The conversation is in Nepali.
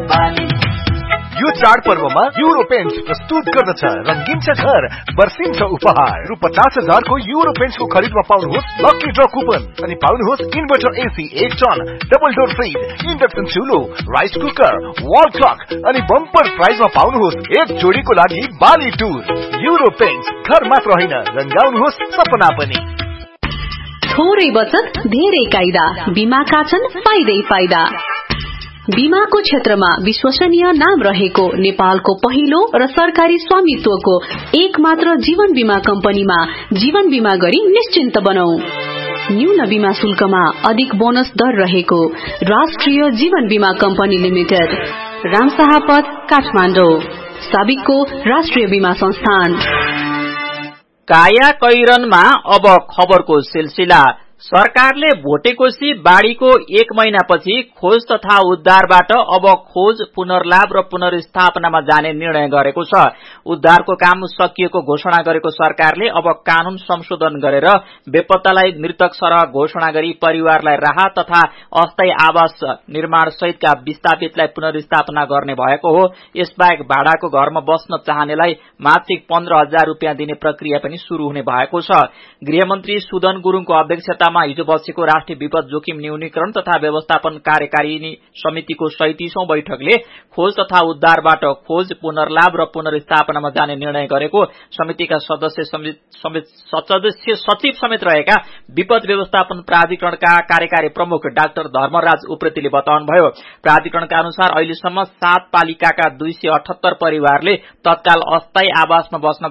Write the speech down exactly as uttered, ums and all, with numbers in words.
यो चाडपर्वमा युरो पेन्ट्स प्रस्तुत गर्दछ रंगीन छ घर बर्सिन्छ उपहार रु पचास हजार को युरो पेन्ट्स को खरीदमा पाउनुहोस् लकी ड्र कुपन अनि पाउनुहोस् इन्भर्टर एसी एक ton double door fridge induction चुलो rice cooker wall clock अनि बम्पर प्राइजमा पाउनुहोस् एक जोडीको लागि बाली टुर युरो पेन्ट्स घर मात्र होइन रंगाउनुहोस् सपना पनि। थोरै बचत धेरै कायदा बीमाका छन् फाइदै फाइदा। बीमाको क्षेत्रमा विश्वसनीय नाम रहेको नेपालको पहिलो र सरकारी स्वामित्वको एक मात्र जीवन बीमा कम्पनीमा जीवन बीमा गरी निश्चिन्त बनौं। न्यून बीमा शुल्कमा अधिक बोनस दर रहेको राष्ट्रिय जीवन बीमा कम्पनी लिमिटेड रामशाहपथ काठमाडौँ साबिकको राष्ट्रिय बीमा संस्थान। काया कैरनमा अब खबरको सिलसिला। सरकारले भोटेकोशी बाढ़ीको एक महिनापछि खोज तथा उद्धारबाट अब खोज पुनर्लाभ र पुनर्स्थापनामा जाने निर्णय गरेको छ। उद्धारको काम सकिएको घोषणा गरेको सरकारले अब कानून संशोधन गरेर बेपत्तालाई मृतक सरह घोषणा गरी परिवारलाई राहत तथा अस्थायी आवास निर्माण सहितका विस्थापितलाई पुनर्स्थापना गर्ने भएको हो। यसबाहेक भाडाको घरमा बस्न चाहनेलाई मासिक पन्ध्र हजार रूपियाँ दिने प्रक्रिया पनि शुरू हुने भएको छ। गृहमन्त्री सुदन गुरूङको अध्यक्षता हिजो बसेको राष्ट्रिय विपद जोखिम न्यूनीकरण तथा व्यवस्थापन कार्यकारिणी समितिको सैंतीसौं बैठकले खोज तथा उद्धारबाट खोज पुनर्लाभ र पुनर्स्थापनामा जाने निर्णय गरेको समितिका सदस्य सदस्य सचिव समेत रहेका विपद व्यवस्थापन प्राधिकरणका कार्यकारी प्रमुख डाक्टर धर्मराज उप्रेतीले बताउनुभयो। प्राधिकरणका अनुसार अहिलेसम्म सात पालिकाका दुई सय अठहत्तर परिवारले तत्काल अस्थायी आवासमा बस्न